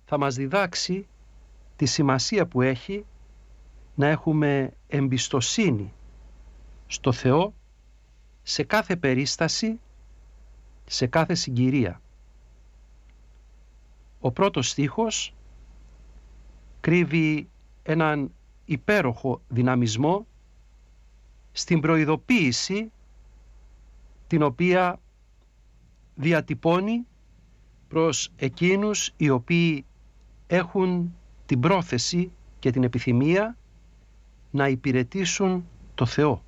θα μας διδάξει τη σημασία που έχει να έχουμε εμπιστοσύνη στο Θεό σε κάθε περίσταση, σε κάθε συγκυρία. Ο πρώτος στίχος κρύβει έναν υπέροχο δυναμισμό στην προειδοποίηση την οποία διατυπώνει προς εκείνους οι οποίοι έχουν την πρόθεση και την επιθυμία να υπηρετήσουν το Θεό.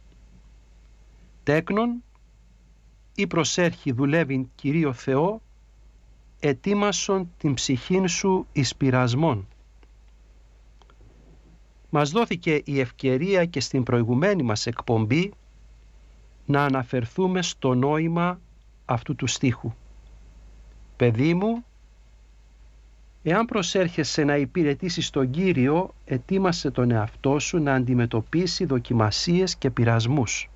Τέκνον, ή προσέρχει δουλεύειν Κυρίω Θεό, ετοίμασον την ψυχήν σου εις πειρασμών. Μας δόθηκε η ευκαιρία και στην προηγουμένη μας εκπομπή να αναφερθούμε στο νόημα αυτού του στίχου. Παιδί μου, εάν προσέρχεσαι να υπηρετήσεις τον Κύριο, ετοίμασε τον εαυτό σου να αντιμετωπίσει δοκιμασίες και πειρασμούς.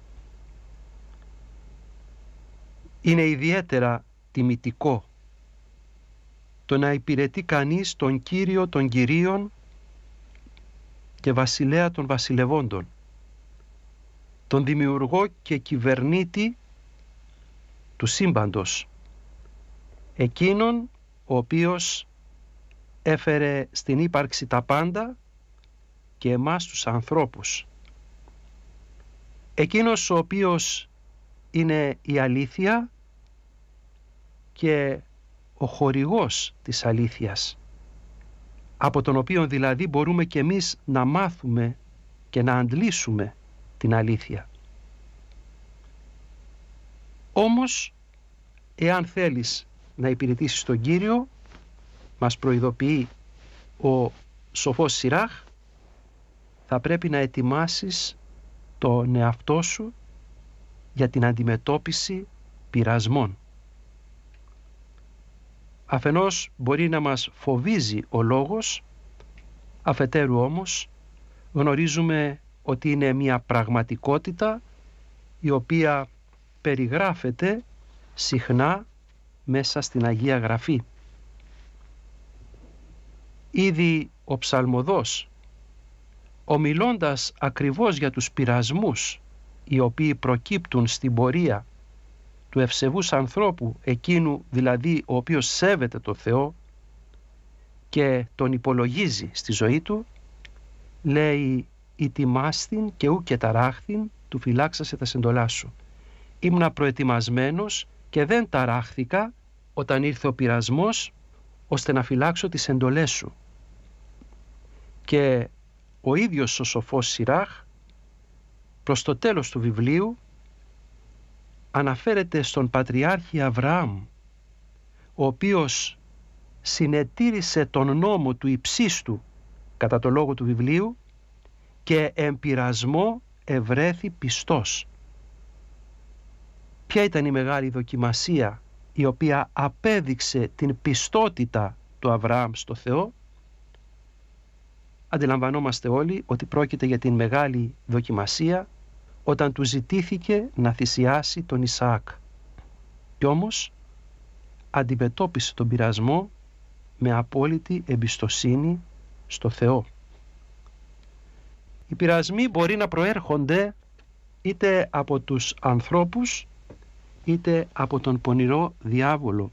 Είναι ιδιαίτερα τιμητικό το να υπηρετεί κανείς τον Κύριο των Κυρίων και Βασιλέα των Βασιλευόντων, τον Δημιουργό και Κυβερνήτη του σύμπαντος, εκείνον ο οποίος έφερε στην ύπαρξη τα πάντα και εμάς τους ανθρώπους, εκείνος ο οποίος είναι η αλήθεια και ο χορηγός της αλήθειας, από τον οποίο δηλαδή μπορούμε και εμείς να μάθουμε και να αντλήσουμε την αλήθεια. Όμως, εάν θέλεις να υπηρετήσεις τον Κύριο, μας προειδοποιεί ο σοφός Σιράχ, θα πρέπει να ετοιμάσεις τον εαυτό σου για την αντιμετώπιση πειρασμών. Αφενός μπορεί να μας φοβίζει ο λόγος, αφετέρου όμως γνωρίζουμε ότι είναι μια πραγματικότητα η οποία περιγράφεται συχνά μέσα στην Αγία Γραφή. Ήδη ο ψαλμοδός, ομιλώντας ακριβώς για τους πειρασμούς οι οποίοι προκύπτουν στην πορεία του ευσεβούς ανθρώπου, εκείνου δηλαδή ο οποίος σέβεται το Θεό και τον υπολογίζει στη ζωή του, λέει «Ητιμάστην και ου και ταράχθην, του φυλάξασε τα σεντολά σου». Ήμουνα προετοιμασμένος και δεν ταράχθηκα όταν ήρθε ο πειρασμός, ώστε να φυλάξω τις εντολές σου. Και ο ίδιος ο σοφός Σιράχ προς το τέλος του βιβλίου αναφέρεται στον Πατριάρχη Αβραάμ, ο οποίος συνετήρησε τον νόμο του υψίστου κατά το λόγο του βιβλίου και εμπειρασμό ευρέθη πιστός. Ποια ήταν η μεγάλη δοκιμασία η οποία απέδειξε την πιστότητα του Αβραάμ στο Θεό? Αντιλαμβανόμαστε όλοι ότι πρόκειται για την μεγάλη δοκιμασία όταν του ζητήθηκε να θυσιάσει τον Ισαάκ. Κι όμως αντιμετώπισε τον πειρασμό με απόλυτη εμπιστοσύνη στο Θεό. Οι πειρασμοί μπορεί να προέρχονται είτε από τους ανθρώπους είτε από τον πονηρό διάβολο,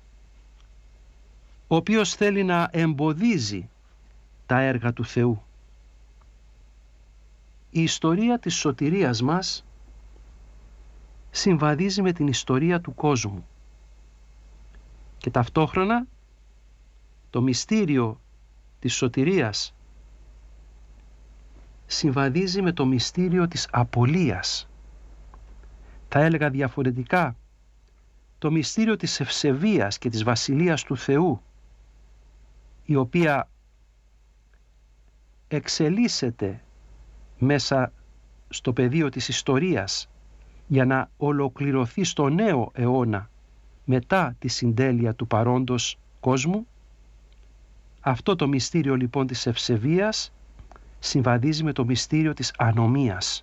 ο οποίος θέλει να εμποδίζει τα έργα του Θεού. Η ιστορία της σωτηρίας μας συμβαδίζει με την ιστορία του κόσμου και ταυτόχρονα το μυστήριο της σωτηρίας συμβαδίζει με το μυστήριο της απολείας. Θα έλεγα διαφορετικά, το μυστήριο της ευσεβίας και της βασιλείας του Θεού, η οποία εξελίσσεται μέσα στο πεδίο της ιστορίας για να ολοκληρωθεί στο νέο αιώνα μετά τη συντέλεια του παρόντος κόσμου. Αυτό το μυστήριο λοιπόν της ευσεβίας συμβαδίζει με το μυστήριο της ανομίας.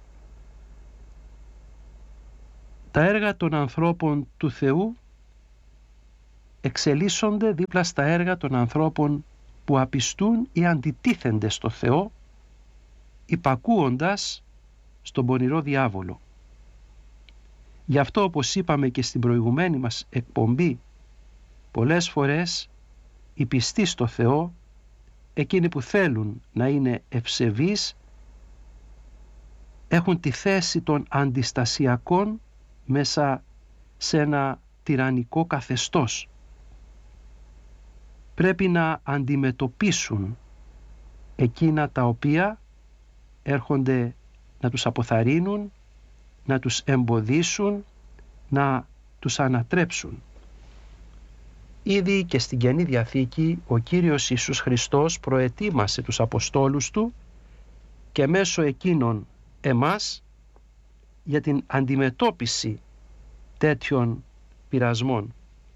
Τα έργα των ανθρώπων του Θεού εξελίσσονται δίπλα στα έργα των ανθρώπων που απιστούν ή αντιτίθενται στο Θεό, υπακούοντας στον πονηρό διάβολο. Γι' αυτό, όπως είπαμε και στην προηγουμένη μας εκπομπή, πολλές φορές οι πιστοί στο Θεό, εκείνοι που θέλουν να είναι ευσεβείς, έχουν τη θέση των αντιστασιακών μέσα σε ένα τυραννικό καθεστώς. Πρέπει να αντιμετωπίσουν εκείνα τα οποία έρχονται να τους αποθαρρύνουν, να τους εμποδίσουν, να τους ανατρέψουν. Ήδη και στην Καινή Διαθήκη ο Κύριος Ιησούς Χριστός προετοίμασε τους Αποστόλους Του και μέσω εκείνων εμάς για την αντιμετώπιση τέτοιων πειρασμών.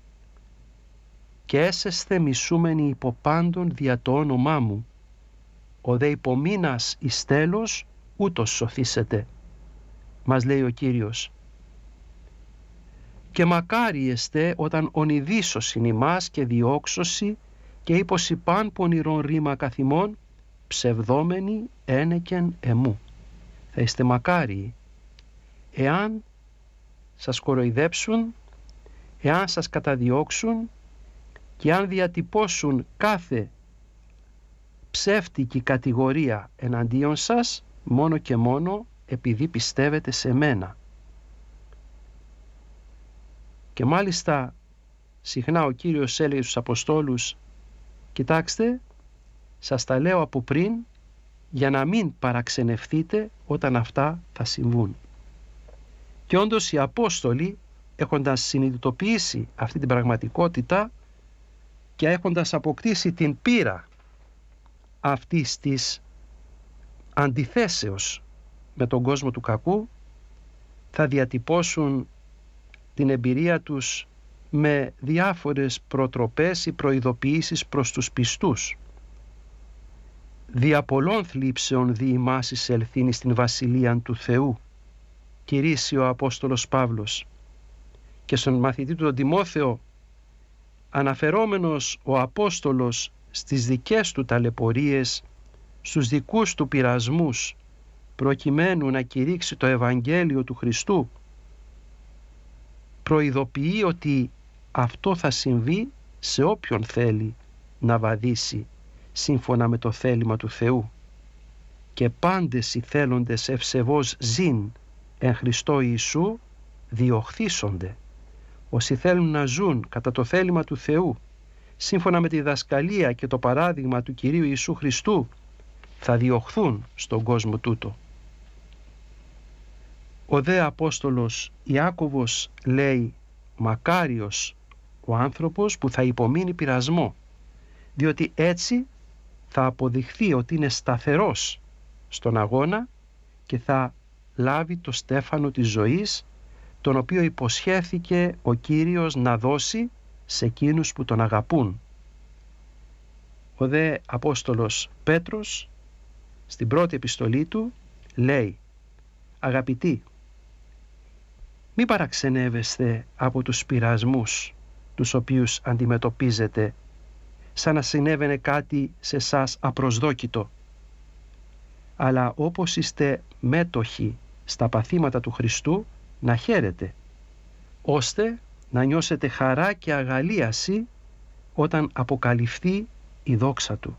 «Και έσεσθε μισούμενοι υπό πάντων δια το όνομά μου, ο δε υπομείνας εις τέλος ούτως σωθήσετε», μας λέει ο Κύριος. «Και μακάρι εστέ όταν ονειδήσωσιν ημάς και διώξωση και ύποσι παν πονηρών ρήμα καθημών, ψευδόμενοι ένεκεν εμού». Θα είστε μακάριοι εάν σας κοροϊδέψουν, εάν σας καταδιώξουν και αν διατυπώσουν κάθε ψεύτικη κατηγορία εναντίον σας μόνο και μόνο επειδή πιστεύετε σε μένα. Και μάλιστα συχνά ο Κύριος έλεγε στους Αποστόλους, κοιτάξτε, σας τα λέω από πριν για να μην παραξενευθείτε όταν αυτά θα συμβούν. Και όντως οι Απόστολοι, έχοντας συνειδητοποιήσει αυτή την πραγματικότητα και έχοντας αποκτήσει την πείρα αυτής της αντιθέσεως με τον κόσμο του κακού, θα διατυπώσουν την εμπειρία τους με διάφορες προτροπές ή προειδοποιήσεις προς τους πιστούς. «Δια πολλών θλίψεων δι' ημάς εισελθύνη στην βασιλείαν του Θεού», κηρύσσει ο Απόστολος Παύλος. Και στον μαθητή του τον Τιμόθεο, αναφερόμενος ο Απόστολος στις δικές του ταλαιπωρίες, στους δικούς του πειρασμούς, προκειμένου να κηρύξει το Ευαγγέλιο του Χριστού, προειδοποιεί ότι αυτό θα συμβεί σε όποιον θέλει να βαδίσει σύμφωνα με το θέλημα του Θεού. «Και πάντες οι θέλοντες ευσεβώς ζήν εν Χριστώ Ιησού διοχθήσονται». Όσοι θέλουν να ζουν κατά το θέλημα του Θεού, σύμφωνα με τη διδασκαλία και το παράδειγμα του Κυρίου Ιησού Χριστού, θα διοχθούν στον κόσμο τούτο. Ο δε Απόστολος Ιάκωβος λέει, μακάριος ο άνθρωπος που θα υπομείνει πειρασμό, διότι έτσι θα αποδειχθεί ότι είναι σταθερός στον αγώνα και θα λάβει το στέφανο της ζωής, τον οποίο υποσχέθηκε ο Κύριος να δώσει σε εκείνους που τον αγαπούν. Ο δε Απόστολος Πέτρος στην πρώτη επιστολή του λέει, αγαπητοί, μη παραξενεύεστε από τους πειρασμούς τους οποίους αντιμετωπίζετε, σαν να συνέβαινε κάτι σε εσάς απροσδόκητο, αλλά όπως είστε μέτοχοι στα παθήματα του Χριστού, να χαίρετε, ώστε να νιώσετε χαρά και αγαλίαση όταν αποκαλυφθεί η δόξα Του.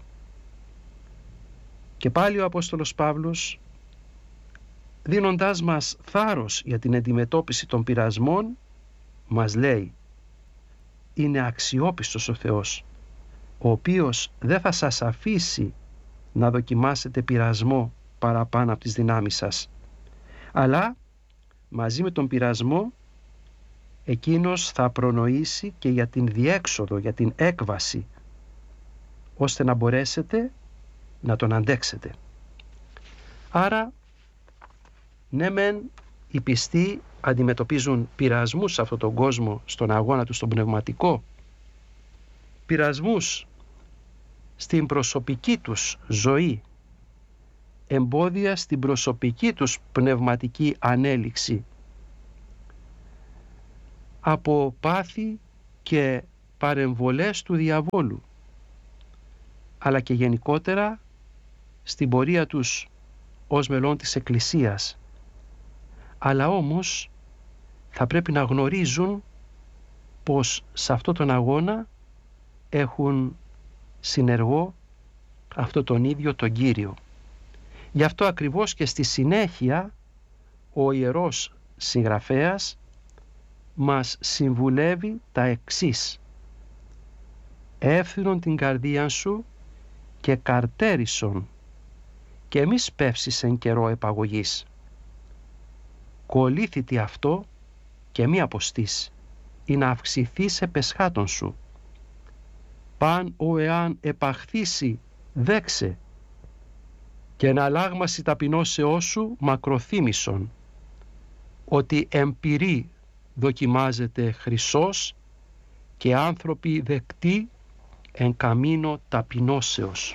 Και πάλι ο Απόστολος Παύλος, δίνοντάς μας θάρρος για την αντιμετώπιση των πειρασμών, μας λέει, είναι αξιόπιστος ο Θεός, ο οποίος δεν θα σας αφήσει να δοκιμάσετε πειρασμό παραπάνω από τις δυνάμεις σας, αλλά μαζί με τον πειρασμό εκείνος θα προνοήσει και για την διέξοδο, για την έκβαση, ώστε να μπορέσετε να τον αντέξετε. Άρα, ναι μεν οι πιστοί αντιμετωπίζουν πειρασμούς σε αυτόν τον κόσμο, στον αγώνα τους, στον πνευματικό, πειρασμούς στην προσωπική τους ζωή, εμπόδια στην προσωπική τους πνευματική ανέλυξη, από πάθη και παρεμβολές του διαβόλου, αλλά και γενικότερα στην πορεία τους ως μελών της Εκκλησίας. Αλλά όμως θα πρέπει να γνωρίζουν πως σε αυτόν τον αγώνα έχουν συνεργό αυτό τον ίδιο τον Κύριο. Γι' αυτό ακριβώς και στη συνέχεια ο Ιερός Συγγραφέας μας συμβουλεύει τα εξής: «Εύθυνον την καρδία σου και καρτέρισον και μη σπεύσεις εν καιρό επαγωγής. Κολλήθητη αυτό και μη αποστείς, ή να αυξηθείς επεσχάτων σου. Παν ο εάν επαχθήσει δέξε, και να αλλάγμαση ταπεινώσεώς σου μακροθύμησον, ότι εμπειρή δοκιμάζεται χρυσός και άνθρωποι δεκτοί εν καμίνο ταπεινώσεως».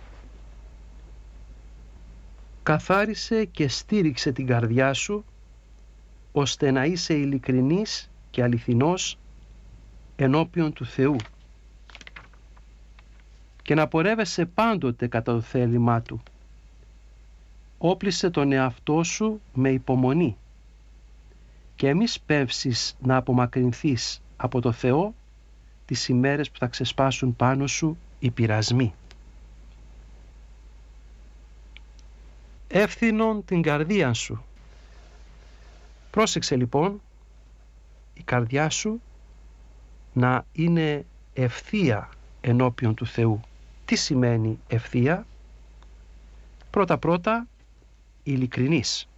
Καθάρισε και στήριξε την καρδιά σου, ώστε να είσαι ειλικρινής και αληθινός ενώπιον του Θεού και να πορεύεσαι πάντοτε κατά το θέλημά Του. Όπλισε τον εαυτό σου με υπομονή και μη σπεύσεις να απομακρυνθείς από το Θεό τις ημέρες που θα ξεσπάσουν πάνω σου οι πειρασμοί. Εύθυνον την καρδία σου. Πρόσεξε λοιπόν η καρδιά σου να είναι ευθεία ενώπιον του Θεού. Τι σημαίνει ευθεία? Πρώτα ειλικρινής.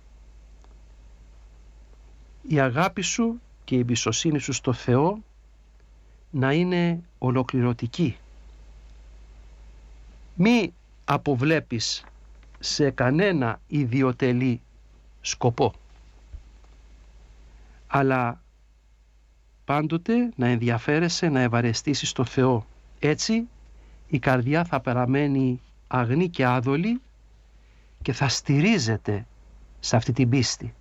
Η αγάπη σου και η εμπιστοσύνη σου στο Θεό να είναι ολοκληρωτική. Μη αποβλέπεις σε κανένα ιδιωτελή σκοπό, αλλά πάντοτε να ενδιαφέρεσαι να ευαρεστήσεις το Θεό. Έτσι η καρδιά θα παραμένει αγνή και άδολη και θα στηρίζεται σε αυτή την πίστη.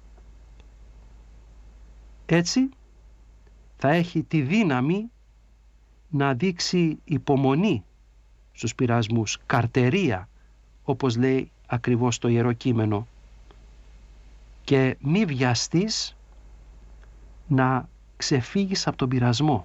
Έτσι θα έχει τη δύναμη να δείξει υπομονή στους πειρασμούς, καρτερία, όπως λέει ακριβώς το Ιερό Κείμενο, και μη βιαστείς να ξεφύγεις από τον πειρασμό.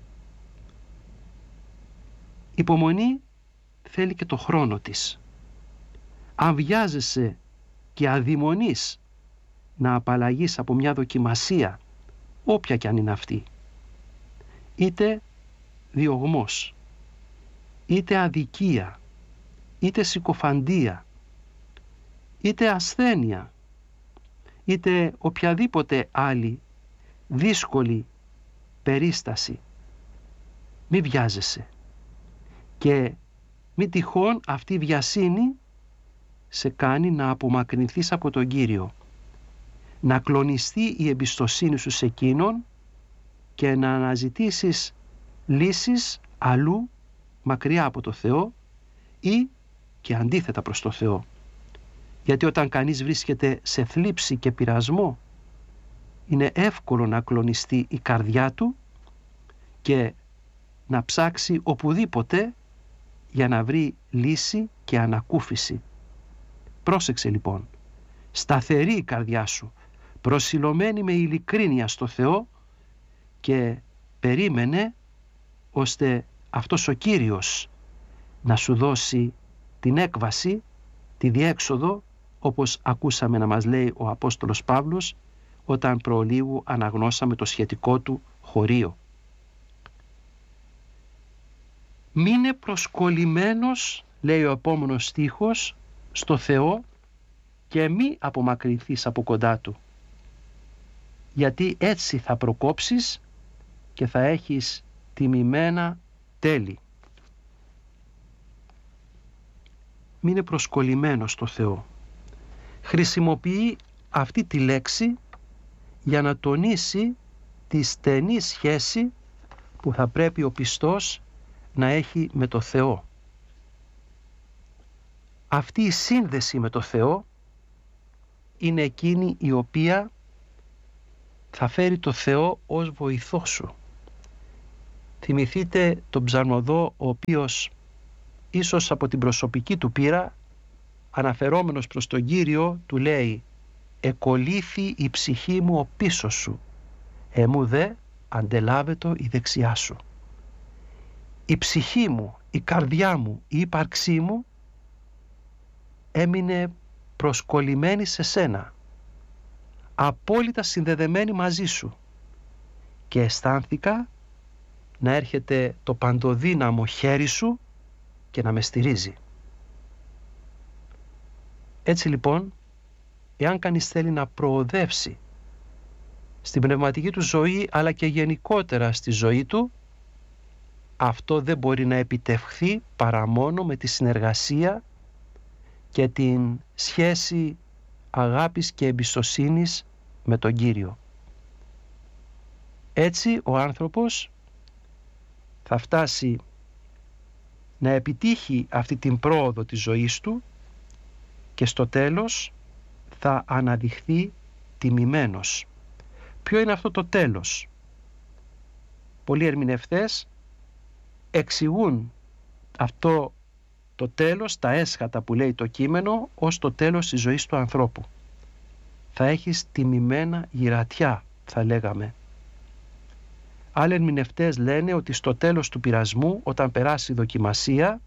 Υπομονή θέλει και το χρόνο της. Αν βιάζεσαι και αδειμονείς να απαλλαγείς από μια δοκιμασία, όποια κι αν είναι αυτή, είτε διωγμός, είτε αδικία, είτε συκοφαντία, είτε ασθένεια, είτε οποιαδήποτε άλλη δύσκολη περίσταση, μη βιάζεσαι και μη τυχόν αυτή η βιασύνη σε κάνει να απομακρυνθείς από τον Κύριο, να κλονιστεί η εμπιστοσύνη σου σε Εκείνον και να αναζητήσεις λύσεις αλλού μακριά από το Θεό ή και αντίθετα προς το Θεό. Γιατί όταν κανείς βρίσκεται σε θλίψη και πειρασμό, είναι εύκολο να κλονιστεί η καρδιά του και να ψάξει οπουδήποτε για να βρει λύση και ανακούφιση. Πρόσεξε λοιπόν, σταθερή η καρδιά σου, προσιλωμένη με ειλικρίνεια στο Θεό, και περίμενε ώστε αυτός ο Κύριος να σου δώσει την έκβαση, τη διέξοδο, όπως ακούσαμε να μας λέει ο Απόστολος Παύλος όταν προλίγου αναγνώσαμε το σχετικό του χωρίο. Μείνε προσκολλημένος, λέει ο επόμενος στίχος, στο Θεό και μη απομακρυνθείς από κοντά Του, γιατί έτσι θα προκόψεις και θα έχεις τιμημένα τέλη. Μείνε προσκολλημένος στο Θεό. Χρησιμοποιεί αυτή τη λέξη για να τονίσει τη στενή σχέση που θα πρέπει ο πιστός να έχει με το Θεό. Αυτή η σύνδεση με το Θεό είναι εκείνη η οποία θα φέρει το Θεό ως βοηθό σου. Θυμηθείτε τον ψαλμοδό, ο οποίος ίσως από την προσωπική του πείρα, αναφερόμενος προς τον Κύριο, του λέει «Εκολύθη η ψυχή μου ο πίσω σου, εμού δε αντελάβετο η δεξιά σου». Η ψυχή μου, η καρδιά μου, η ύπαρξή μου έμεινε προσκολλημένη σε σένα, απόλυτα συνδεδεμένη μαζί σου, και αισθάνθηκα να έρχεται το παντοδύναμο χέρι σου και να με στηρίζει. Έτσι λοιπόν, εάν κανείς θέλει να προοδεύσει στην πνευματική του ζωή, αλλά και γενικότερα στη ζωή του, αυτό δεν μπορεί να επιτευχθεί παρά μόνο με τη συνεργασία και την σχέση αγάπης και εμπιστοσύνης με τον Κύριο. Έτσι ο άνθρωπος θα φτάσει να επιτύχει αυτή την πρόοδο της ζωής του και στο τέλος θα αναδειχθεί τιμημένος. Ποιο είναι αυτό το τέλος? Πολλοί ερμηνευτές εξηγούν αυτό το τέλος, τα έσχατα που λέει το κείμενο, ως το τέλος της ζωής του ανθρώπου. Θα έχεις τιμημένα γυρατιά, θα λέγαμε. Άλλοι ερμηνευτές λένε ότι στο τέλος του πειρασμού, όταν περάσει η δοκιμασία,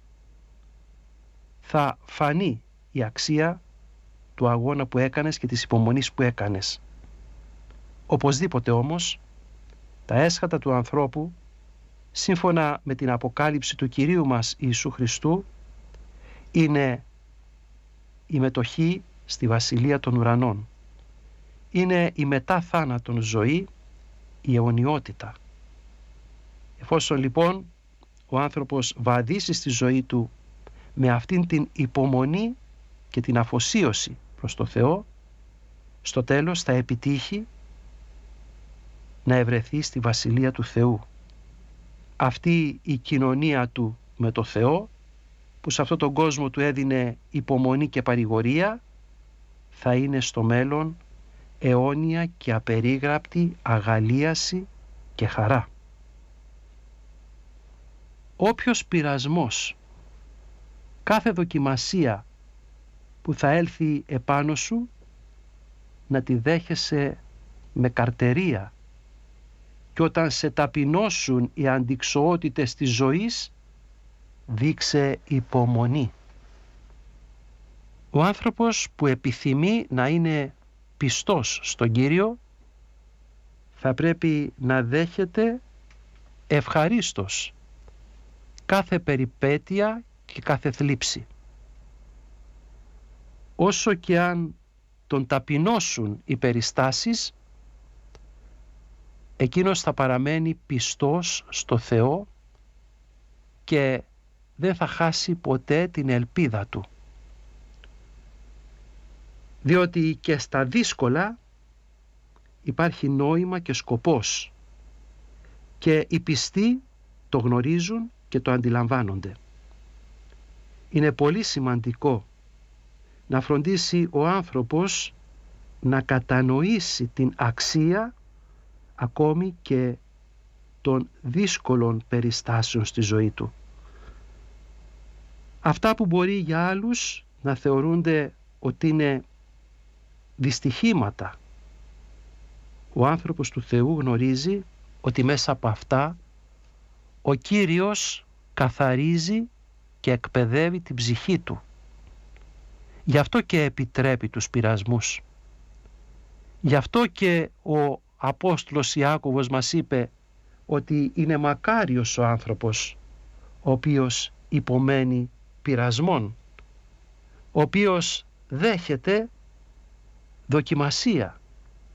θα φανεί η αξία του αγώνα που έκανες και της υπομονής που έκανες. Οπωσδήποτε όμως, τα έσχατα του ανθρώπου, σύμφωνα με την αποκάλυψη του Κυρίου μας Ιησού Χριστού, είναι η μετοχή στη Βασιλεία των Ουρανών. Είναι η μετά θάνατον ζωή, η αιωνιότητα. Εφόσον λοιπόν ο άνθρωπος βαδίσει στη ζωή του με αυτήν την υπομονή και την αφοσίωση προς το Θεό, στο τέλος θα επιτύχει να ευρεθεί στη Βασιλεία του Θεού. Αυτή η κοινωνία του με το Θεό, που σε αυτόν τον κόσμο του έδινε υπομονή και παρηγορία, θα είναι στο μέλλον αιώνια και απερίγραπτη αγαλίαση και χαρά. Όποιος πειρασμός, κάθε δοκιμασία που θα έλθει επάνω σου, να τη δέχεσαι με καρτερία, και όταν σε ταπεινώσουν οι αντιξοότητες της ζωής, δείξε υπομονή. Ο άνθρωπος που επιθυμεί να είναι πιστός στον Κύριο θα πρέπει να δέχεται ευχαρίστως κάθε περιπέτεια και κάθε θλίψη. Όσο και αν τον ταπεινώσουν οι περιστάσεις, εκείνος θα παραμένει πιστός στο Θεό και δεν θα χάσει ποτέ την ελπίδα του. Διότι και στα δύσκολα υπάρχει νόημα και σκοπός και οι πιστοί το γνωρίζουν και το αντιλαμβάνονται. Είναι πολύ σημαντικό να φροντίσει ο άνθρωπος να κατανοήσει την αξία ακόμη και των δύσκολων περιστάσεων στη ζωή του. Αυτά που μπορεί για άλλους να θεωρούνται ότι είναι δυστυχήματα, ο άνθρωπος του Θεού γνωρίζει ότι μέσα από αυτά ο Κύριος καθαρίζει και εκπαιδεύει την ψυχή του. Γι' αυτό και επιτρέπει τους πειρασμούς. Γι' αυτό και ο Απόστολος Ιάκωβος μας είπε ότι είναι μακάριος ο άνθρωπος ο οποίος υπομένει πειρασμών, ο οποίος δέχεται δοκιμασία,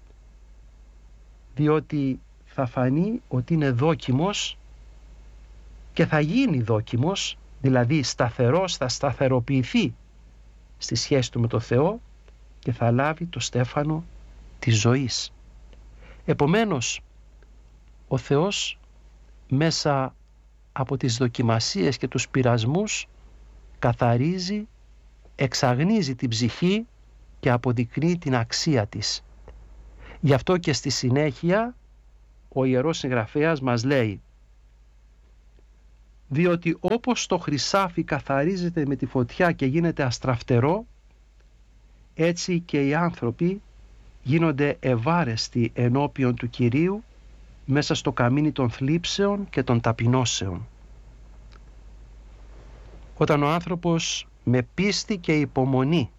διότι θα φανεί ότι είναι δόκιμος και θα γίνει δόκιμος, δηλαδή σταθερός, θα σταθεροποιηθεί στη σχέση του με το Θεό και θα λάβει το στέφανο της ζωής. Επομένως, ο Θεός μέσα από τις δοκιμασίες και τους πειρασμούς καθαρίζει, εξαγνίζει την ψυχή και αποδεικνύει την αξία της. Γι' αυτό και στη συνέχεια ο Ιερός Συγγραφέας μας λέει διότι όπως το χρυσάφι καθαρίζεται με τη φωτιά και γίνεται αστραφτερό, έτσι και οι άνθρωποι γίνονται ευάρεστοι ενώπιον του Κυρίου μέσα στο καμίνι των θλίψεων και των ταπεινώσεων. Όταν ο άνθρωπος με πίστη και υπομονή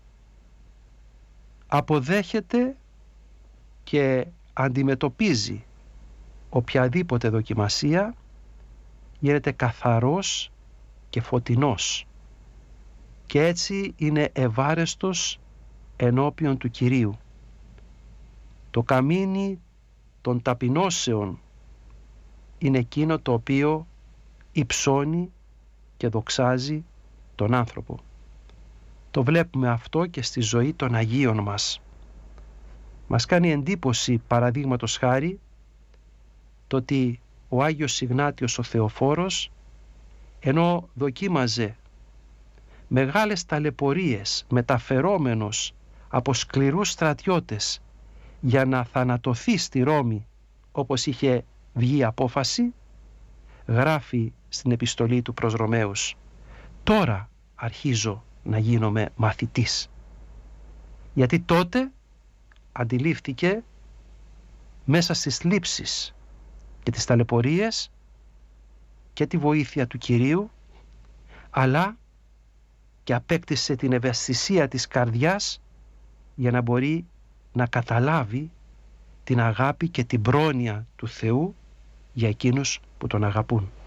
αποδέχεται και αντιμετωπίζει οποιαδήποτε δοκιμασία, γίνεται καθαρός και φωτεινός και έτσι είναι ευάρεστος ενώπιον του Κυρίου. Το καμίνι των ταπεινώσεων είναι εκείνο το οποίο υψώνει και δοξάζει τον άνθρωπο. Το βλέπουμε αυτό και στη ζωή των Αγίων μας. Μας κάνει εντύπωση, παραδείγματος χάρη, το ότι ο Άγιος Ιγνάτιος ο Θεοφόρος, ενώ δοκίμαζε μεγάλες ταλαιπωρίες μεταφερόμενος από σκληρούς στρατιώτες για να θανατωθεί στη Ρώμη όπως είχε βγει απόφαση, γράφει στην επιστολή του προς Ρωμαίους: «Τώρα αρχίζω να γίνομαι μαθητής». Γιατί τότε αντιλήφθηκε μέσα στις θλίψεις και τις ταλαιπωρίες και τη βοήθεια του Κυρίου, αλλά και απέκτησε την ευαισθησία της καρδιάς για να μπορεί να καταλάβει την αγάπη και την πρόνοια του Θεού για εκείνους που τον αγαπούν.